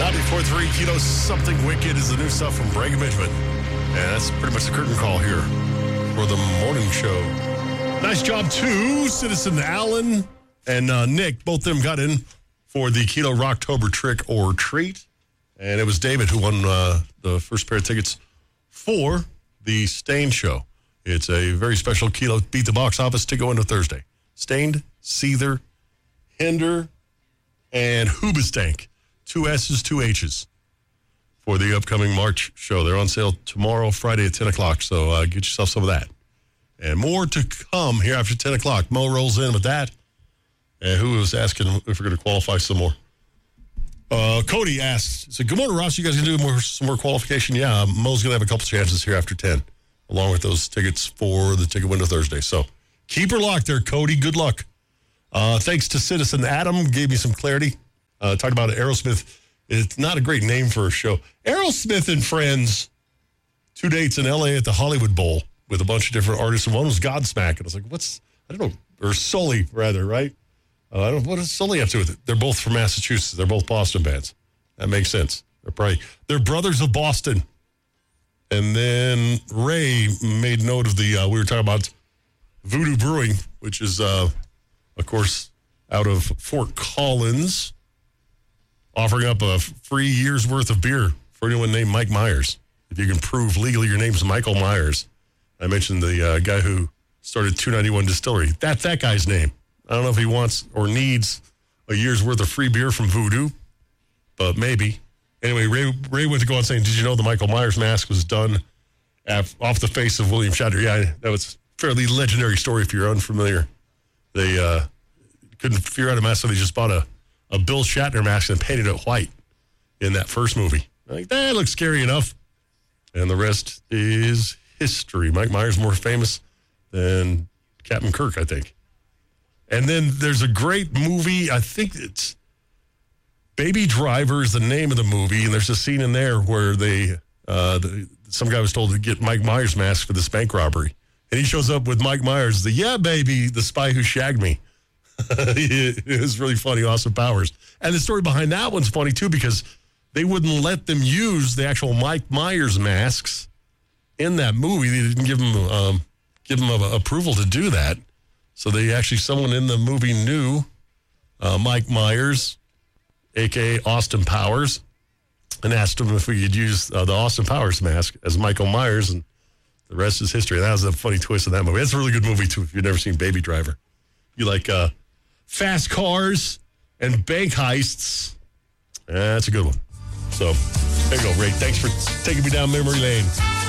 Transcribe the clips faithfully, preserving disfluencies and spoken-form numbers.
ninety-four point three Kilo Something Wicked is the new stuff from Breaking Benjamin. And that's pretty much the curtain call here for the morning show. Nice job to Citizen Alan and uh, Nick. Both of them got in for the Kilo Rocktober Trick or Treat. And it was David who won uh, the first pair of tickets for the Stained show. It's a very special Kilo Beat the Box Office ticket window Thursday. Stained, Seether, Hinder, and Hoobastank. Two S's, two H's for the upcoming March show. They're on sale tomorrow, Friday at ten o'clock, so uh, get yourself some of that. And more to come here after ten o'clock. Mo rolls in with that. And who was asking if we're going to qualify some more? Uh, Cody asked, so good morning, Ross. You guys going to do more, some more qualification? Yeah, Mo's going to have a couple chances here after ten, along with those tickets for the ticket window Thursday. So keep her locked there, Cody. Good luck. Uh, thanks to Citizen Adam, gave me some clarity. Uh, talked about Aerosmith. It's not a great name for a show. Aerosmith and Friends, two dates in L A at the Hollywood Bowl with a bunch of different artists. And one was Godsmack. And I was like, what's, I don't know, or Sully, rather, right? Uh, I don't what does Sully have to do with it? They're both from Massachusetts. They're both Boston bands. That makes sense. They're probably, they're brothers of Boston. And then Ray made note of the, uh, we were talking about Voodoo Brewing, which is, uh, of course, out of Fort Collins, offering up a free year's worth of beer for anyone named Mike Myers. If you can prove legally your name's Michael Myers. I mentioned the uh, guy who started two ninety-one Distillery. That's that guy's name. I don't know if he wants or needs a year's worth of free beer from Voodoo, but maybe. Anyway, Ray, Ray went to go on saying, did you know the Michael Myers mask was done af- off the face of William Shatner? Yeah, that was a fairly legendary story if you're unfamiliar. They uh, couldn't figure out a mask, so they just bought a, a Bill Shatner mask and painted it white in that first movie. Like, that looks scary enough. And the rest is history. Mike Myers more famous than Captain Kirk, I think. And then there's a great movie, I think it's Baby Driver is the name of the movie, and there's a scene in there where they, uh, the, some guy was told to get Mike Myers' mask for this bank robbery. And he shows up with Mike Myers, the yeah, baby, the spy who shagged me. It was really funny, Austin Powers. And the story behind that one's funny, too, because they wouldn't let them use the actual Mike Myers masks in that movie. They didn't give them, um, give them a, approval to do that. So they actually, someone in the movie knew uh, Mike Myers, a k a. Austin Powers, and asked him if we could use uh, the Austin Powers mask as Michael Myers, and the rest is history. That was a funny twist in that movie. That's a really good movie, too, if you've never seen Baby Driver. You like uh, fast cars and bank heists. Uh, that's a good one. So, there you go, Ray. Thanks for taking me down memory lane.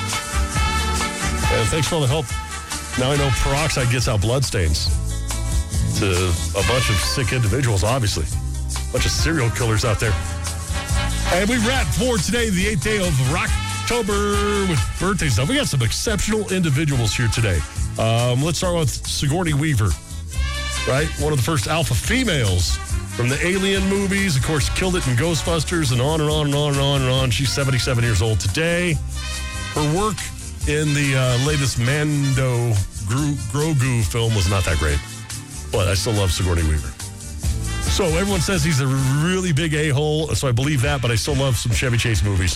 And thanks for all the help. Now I know peroxide gets out bloodstains to a bunch of sick individuals, obviously. A bunch of serial killers out there. And we wrap for today, the eighth day of Rocktober with birthday stuff. We got some exceptional individuals here today. Um, let's start with Sigourney Weaver, right? One of the first alpha females from the Alien movies. Of course, killed it in Ghostbusters and on and on and on and on and on. She's seventy-seven years old today. Her work in the uh, latest Mando Gro- Grogu film was not that great, but I still love Sigourney Weaver. So everyone says he's a really big a-hole, so I believe that, but I still love some Chevy Chase movies.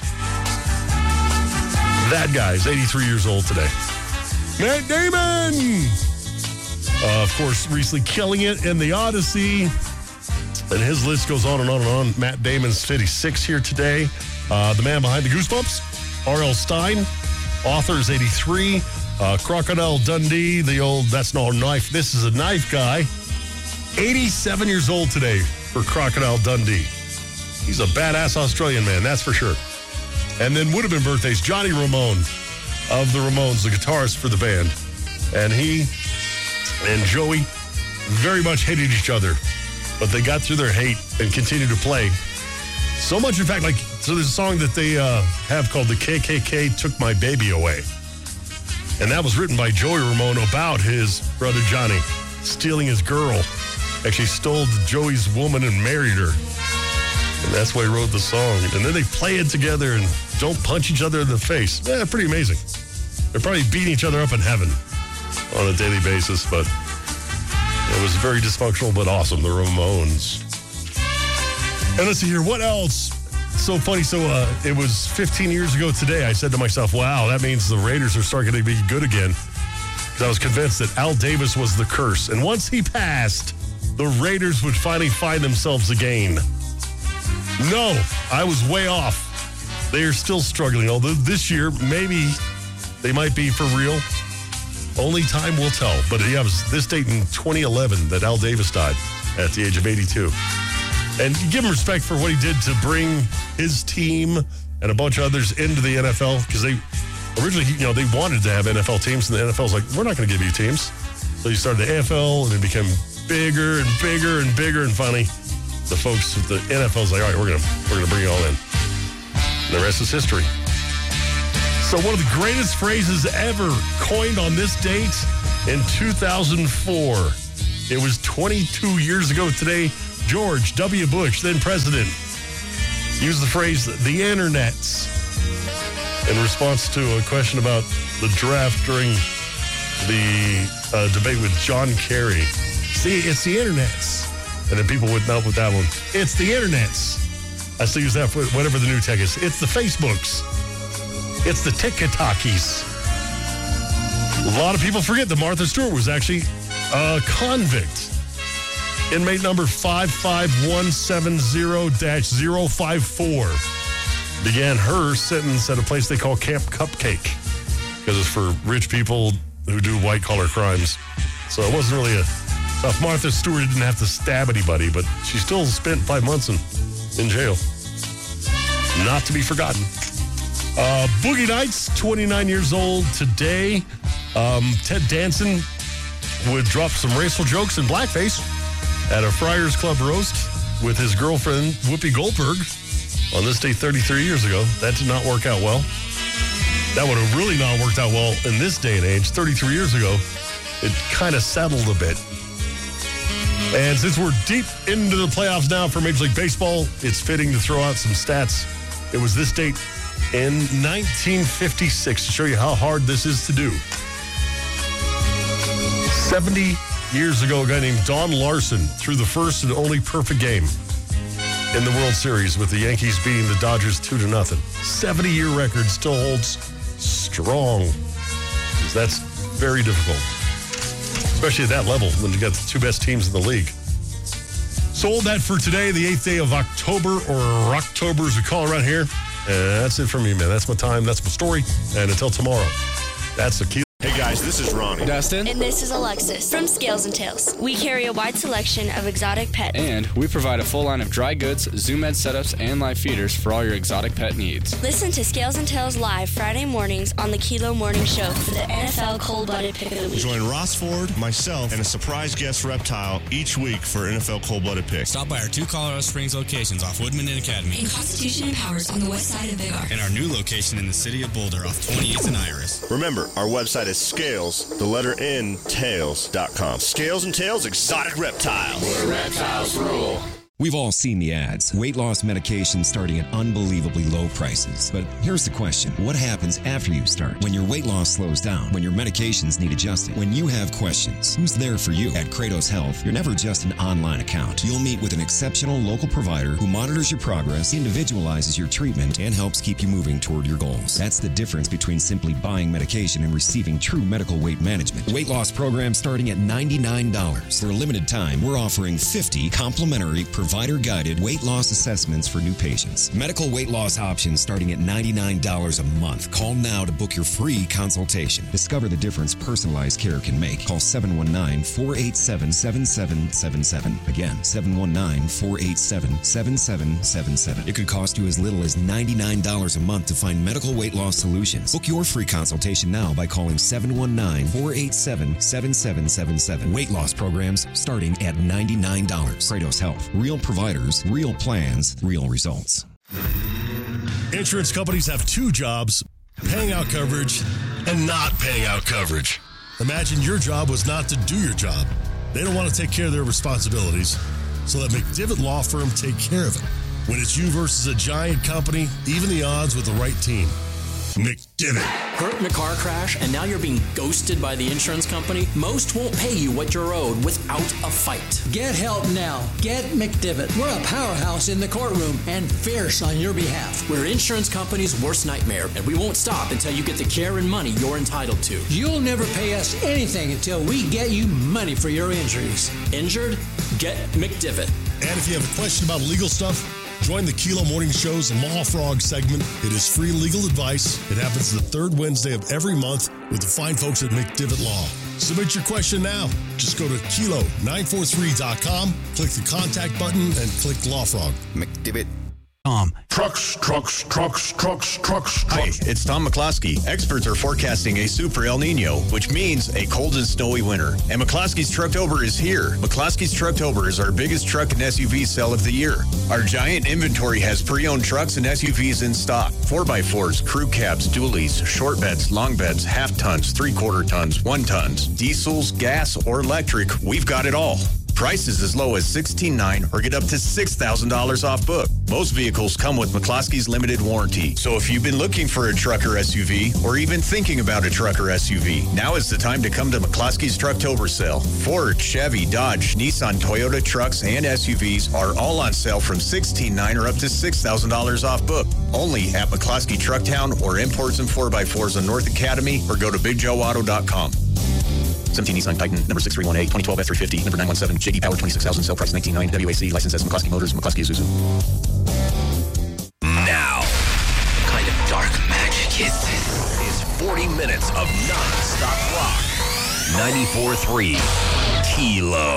That guy's eighty-three years old today. Matt Damon! Uh, of course, recently killing it in The Odyssey. And his list goes on and on and on. Matt Damon's fifty-six here today. Uh, the man behind the Goosebumps, R L. Stine. Author is eighty-three. Uh, Crocodile Dundee, the old that's not a knife, this is a knife guy. eighty-seven years old today for Crocodile Dundee. He's a badass Australian man, that's for sure. And then would have been birthdays, Johnny Ramone of the Ramones, the guitarist for the band. And he and Joey very much hated each other, but they got through their hate and continued to play. So much, in fact, like, so there's a song that they uh, have called The K K K Took My Baby Away. And that was written by Joey Ramone about his brother Johnny stealing his girl. Actually stole Joey's woman and married her. And that's why he wrote the song. And then they play it together and don't punch each other in the face. Yeah, pretty amazing. They're probably beating each other up in heaven on a daily basis, but it was very dysfunctional but awesome, the Ramones. And let's see here, what else So funny. So uh, it was fifteen years ago today. I said to myself, wow, that means the Raiders are starting to be good again. Because I was convinced that Al Davis was the curse. And once he passed, the Raiders would finally find themselves again. No, I was way off. They are still struggling. Although this year, maybe they might be for real. Only time will tell. But yeah, it was this date in twenty eleven that Al Davis died at the age of eighty-two. And give him respect for what he did to bring his team and a bunch of others into the N F L, because they originally, you know, they wanted to have N F L teams, and the N F L's like, we're not going to give you teams. So he started the A F L, and it became bigger and bigger and bigger, and finally, the folks at the N F L's like, all right, we're going to we're going to bring it all in. And the rest is history. So one of the greatest phrases ever coined on this date in two thousand four. It was twenty-two years ago today. George W. Bush, then president, used the phrase, the internets, in response to a question about the draft during the uh, debate with John Kerry. See, it's the internets. And then people would not with that one. It's the internets. I still use that for whatever the new tech is. It's the Facebooks. It's the TikTokies. A lot of people forget that Martha Stewart was actually a convict. Inmate number five five one seven zero dash zero five four began her sentence at a place they call Camp Cupcake, because it's for rich people who do white-collar crimes. So it wasn't really a tough. Martha Stewart didn't have to stab anybody, but she still spent five months in, in jail. Not to be forgotten. Uh, Boogie Nights, twenty-nine years old today. Um, Ted Danson would drop some racial jokes in blackface at a Friars Club roast with his girlfriend, Whoopi Goldberg, on this day thirty-three years ago. That did not work out well. That would have really not worked out well in this day and age. thirty-three years ago, it kind of settled a bit. And since we're deep into the playoffs now for Major League Baseball, it's fitting to throw out some stats. It was this date in nineteen fifty-six, to show you how hard this is to do. seventy years ago, a guy named Don Larson threw the first and only perfect game in the World Series, with the Yankees beating the Dodgers two to nothing. seventy-year record still holds strong. That's very difficult, especially at that level when you got the two best teams in the league. Sold that for today, the eighth day of October, or October as we call it around here. And that's it for me, man. That's my time. That's my story. And until tomorrow, that's the key. Hey guys, this is Ronnie. Dustin. And this is Alexis from Scales and Tails. We carry a wide selection of exotic pets. And we provide a full line of dry goods, Zoom Ed setups, and live feeders for all your exotic pet needs. Listen to Scales and Tails live Friday mornings on the Kilo Morning Show for the N F L Cold-Blooded Pick of the Week. Join Ross Ford, myself, and a surprise guest reptile each week for N F L Cold-Blooded Pick. Stop by our two Colorado Springs locations off Woodman and Academy. In Constitution and Powers on the west side of Big Arc. And our new location in the city of Boulder off twenty-eighth and Iris. Remember, our website is Scales, the letter N, tails dot com. Scales and Tails Exotic Reptiles. Where reptiles rule. We've all seen the ads. Weight loss medication starting at unbelievably low prices. But here's the question. What happens after you start? When your weight loss slows down? When your medications need adjusting? When you have questions? Who's there for you? At Kratos Health, you're never just an online account. You'll meet with an exceptional local provider who monitors your progress, individualizes your treatment, and helps keep you moving toward your goals. That's the difference between simply buying medication and receiving true medical weight management. Weight loss program starting at ninety-nine dollars. For a limited time, we're offering fifty complimentary provider-guided weight loss assessments for new patients. Medical weight loss options starting at ninety-nine dollars a month. Call now to book your free consultation. Discover the difference personalized care can make. Call seven one nine, four eight seven, seven seven seven seven. Again, seven one nine, four eight seven, seven seven seven seven. It could cost you as little as ninety-nine dollars a month to find medical weight loss solutions. Book your free consultation now by calling seven one nine, four eight seven, seven seven seven seven. Weight loss programs starting at ninety-nine dollars. Kratos Health. Real providers, real plans, real results. Insurance companies have two jobs: paying out coverage and not paying out coverage. Imagine your job was not to do your job. They don't want to take care of their responsibilities, so let McDivitt Law Firm take care of it. When it's you versus a giant company, even the odds with the right team. McDivitt. Hurt in a car crash and now you're being ghosted by the insurance company? Most won't pay you what you're owed without a fight. Get help now. Get McDivitt. We're a powerhouse in the courtroom and fierce on your behalf. We're insurance company's worst nightmare, and we won't stop until you get the care and money you're entitled to. You'll never pay us anything until we get you money for your injuries. Injured? Get McDivitt. And if you have a question about legal stuff, join the Kilo Morning Show's Law Frog segment. It is free legal advice. It happens the third Wednesday of every month with the fine folks at McDivitt Law. Submit your question now. Just go to kilo nine four three dot com, click the contact button, and click Law Frog. McDivitt. Um, trucks, trucks, trucks, trucks, trucks, trucks. Hi, it's Tom McCloskey. Experts are forecasting a super El Nino, which means a cold and snowy winter. And McCloskey's Trucktober is here. McCloskey's Trucktober is our biggest truck and S U V sale of the year. Our giant inventory has pre-owned trucks and S U Vs in stock. four by fours, crew cabs, dualies, short beds, long beds, half tons, three-quarter tons, one tons, diesels, gas, or electric. We've got it all. Prices as low as sixteen thousand nine hundred dollars or get up to six thousand dollars off book. Most vehicles come with McCloskey's limited warranty. So if you've been looking for a truck or S U V, or even thinking about a truck or S U V, now is the time to come to McCloskey's Trucktober sale. Ford, Chevy, Dodge, Nissan, Toyota trucks, and S U Vs are all on sale from sixteen thousand nine hundred dollars or up to six thousand dollars off book. Only at McCloskey Trucktown or Imports and four by fours on North Academy, or go to big joe auto dot com. seventeen Nissan Titan, number six three one eight, twenty twelve F three fifty, number nine one seven, J D Power twenty-six thousand, sale price nineteen nine, W A C, license as McCloskey Motors, McCloskey Isuzu. Now, the kind of dark magic is this is forty minutes of non-stop rock. ninety-four point three Kilo.